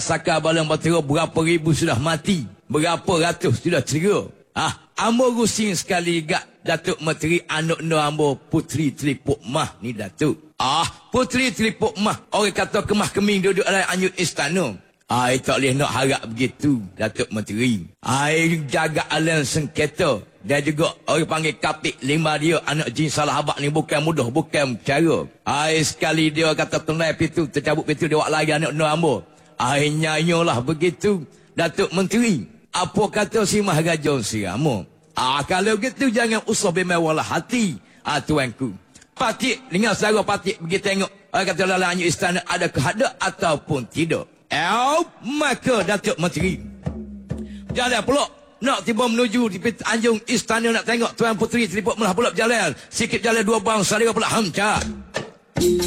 sakar balang batera berapa ribu sudah mati. Berapa ratus sudah cedera. Ambo rusing sekali gak Datuk Menteri anak no ambo Puteri Telipuk Mah ni Datuk. Puteri Telipuk Mah orang kata kemah keming duduk dalam anyut istana. Tak boleh nak harap begitu Datuk Menteri. Jaga alam sengketa. Dan juga orang panggil kapik lima dia anak jin salah habak ni bukan mudah, bukan cara. Sekali dia kata tunai pintu, tercabut pintu dia buat lagi anak no ambo. Nyanyolah begitu Datuk Menteri. Apa kata si Maharaja Siramo? Kalau gitu jangan usah bermewahlah hati. Tuanku. Patik dengan suara patik pergi tengok. Kata dalam anyut istana ada kehadak ataupun tidak. Maka Datuk Menteri jalan pula nak tiba menuju di anjung istana nak tengok Tuan Puteri Telipuk Mah pula berjalan. Sikit jalan dua bang salira pula hamca.